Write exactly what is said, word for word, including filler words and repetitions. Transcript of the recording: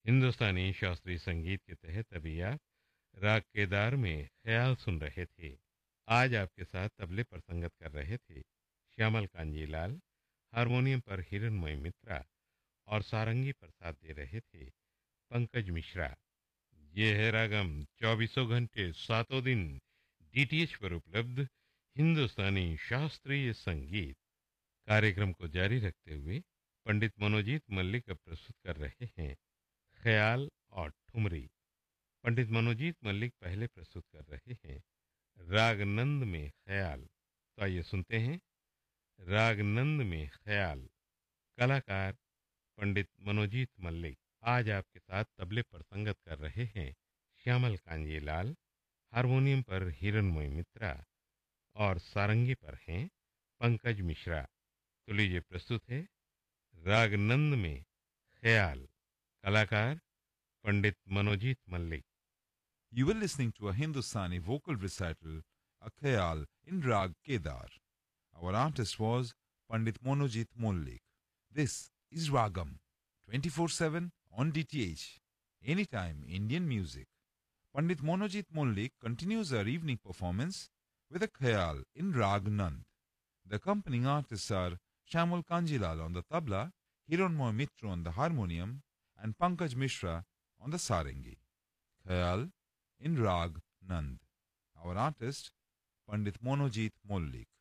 हिंदुस्तानी शास्त्रीय संगीत के तहत अभी आप राग केदार में ख्याल सुन रहे थे। आज आपके साथ तबले पर संगत कर रहे थे श्यामल कांजीलाल, हारमोनियम पर हिरणमय मित्रा और सारंगी पर साथ दे रहे थे पंकज मिश्रा। ये है रागम, चौबीसों घंटे सातों दिन डीटीएच पर उपलब्ध हिंदुस्तानी शास्त्रीय संगीत। कार्यक्रम को जारी रखते हुए पंडित मनोजीत मल्लिक अब प्रस्तुत कर रहे हैं ख्याल और ठुमरी। पंडित मनोजीत मल्लिक पहले प्रस्तुत कर रहे हैं राग नंद में ख्याल। तो आइए सुनते हैं राग नंद में ख्याल। कलाकार पंडित मनोजीत मल्लिक। आज आपके साथ तबले पर संगत कर रहे हैं श्यामल कांजीलाल, हारमोनियम पर हिरणमय मित्रा और सारंगी पर हैं पंकज मिश्रा। तो लीजिए प्रस्तुत है राग नंद में ख्याल। कलाकार पंडित Manojit Mallik. You were listening to a Hindustani vocal recital, a khayal in Rag Kedar. Our artist was Pandit Monojit Mollik. This is Ragam, twenty-four seven on D T H, anytime Indian music. Pandit Monojit Mollik continues our evening performance with a khayal in Rag Nand. The accompanying artists are Shamal Kanjilal on the tabla, Hiranmoy Mitra on the harmonium, and Pankaj Mishra on the sarangi. Khayal in Rag Nand. Our artist, Pandit Monojit Mollik.